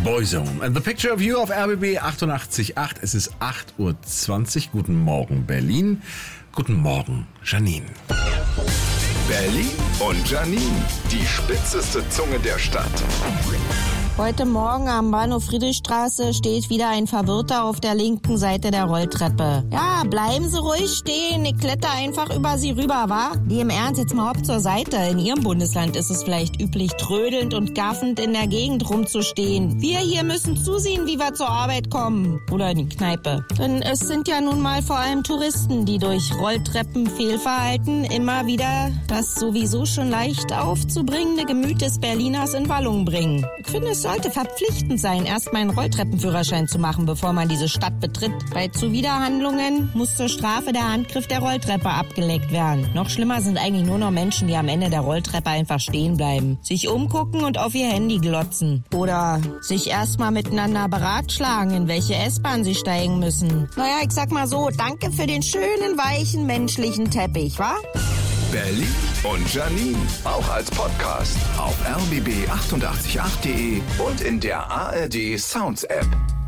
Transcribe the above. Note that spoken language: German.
Boyzone and the Picture of You auf RBB 88.8. Es ist 8:20 Uhr. Guten Morgen, Berlin. Guten Morgen, Janine. Berlin und Janine, die spitzeste Zunge der Stadt. Heute Morgen am Bahnhof Friedrichstraße steht wieder ein Verwirrter auf der linken Seite der Rolltreppe. Ja, bleiben Sie ruhig stehen, ich kletter einfach über Sie rüber, wa? Die im Ernst, jetzt mal hopp zur Seite. In Ihrem Bundesland ist es vielleicht üblich, trödelnd und gaffend in der Gegend rumzustehen. Wir hier müssen zusehen, wie wir zur Arbeit kommen. Oder in die Kneipe. Denn es sind ja nun mal vor allem Touristen, die durch Rolltreppenfehlverhalten immer wieder das sowieso schon leicht aufzubringende Gemüt des Berliners in Wallung bringen. Ich finde, es sollte verpflichtend sein, erst mal einen Rolltreppenführerschein zu machen, bevor man diese Stadt betritt. Bei Zuwiderhandlungen muss zur Strafe der Handgriff der Rolltreppe abgeleckt werden. Noch schlimmer sind eigentlich nur noch Menschen, die am Ende der Rolltreppe einfach stehen bleiben, sich umgucken und auf ihr Handy glotzen. Oder sich erst mal miteinander beratschlagen, in welche S-Bahn sie steigen müssen. Naja, ich sag mal so, danke für den schönen, weichen, menschlichen Teppich, wa? Berlin und Janine, auch als Podcast auf rbb888.de und in der ARD Sounds App.